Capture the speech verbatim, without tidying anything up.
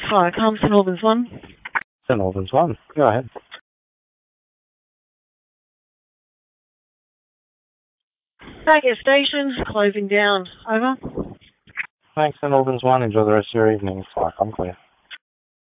Hi, come Saint Albans one. Saint Albans one. Go ahead. Baggett Station, closing down. Over. Thanks, Saint Albans one. Enjoy the rest of your evening. It's like I'm clear.